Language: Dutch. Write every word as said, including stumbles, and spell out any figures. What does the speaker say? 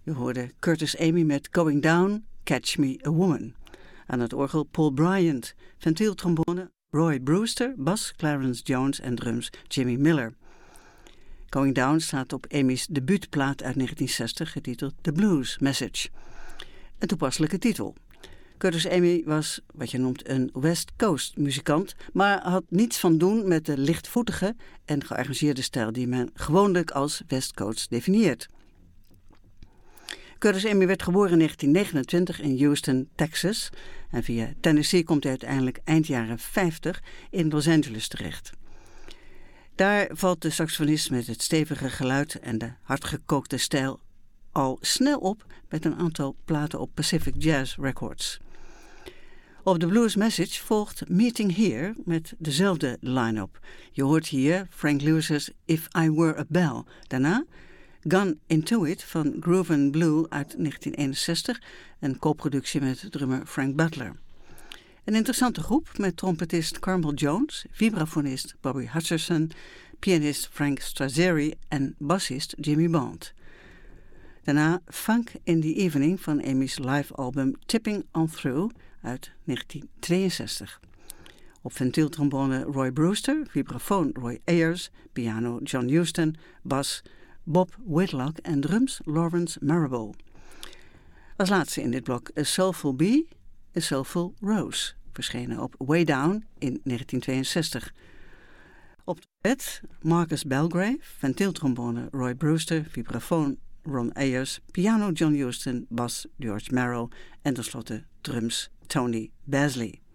Je hoorde Curtis Amy met Going Down, Catch Me a Woman. Aan het orgel Paul Bryant, ventieltrombone Roy Brewster, bas Clarence Jones en drums Jimmy Miller. Going Down staat op Amy's debuutplaat uit negentien zestig, getiteld The Blues Message. Een toepasselijke titel. Curtis Amy was wat je noemt een West Coast muzikant, maar had niets van doen met de lichtvoetige en gearrangeerde stijl die men gewoonlijk als West Coast definieert. Curtis Amy werd geboren in negentien negenentwintig in Houston, Texas. En via Tennessee komt hij uiteindelijk eind jaren vijftig in Los Angeles terecht. Daar valt de saxofonist met het stevige geluid en de hardgekookte stijl al snel op met een aantal platen op Pacific Jazz Records. Op The Blues Message volgt Meeting Here met dezelfde line-up. Je hoort hier Frank Lewis's If I Were a Bell. Daarna Gone Into It van Groove and Blue uit negentien eenenzestig, een co-productie met drummer Frank Butler. Een interessante groep met trompetist Carmel Jones, vibrafonist Bobby Hutcherson, pianist Frank Strazzeri en bassist Jimmy Bond. Daarna Funk in the Evening van Amy's live album Tipping on Through uit negentien tweeënzestig. Op ventieltrombone Roy Brewster, vibrafoon Roy Ayers, piano John Huston, bas Bob Whitlock en drums Lawrence Marable. Als laatste in dit blok A Soulful Bee, A Soulful Rose, verschenen op Way Down in negentien tweeënzestig. Op trompet Marcus Belgrave, ventieltrombone Roy Brewster, vibrafoon Ron Ayers, piano John Huston, bas George Merrill en tenslotte drums Tony Basley.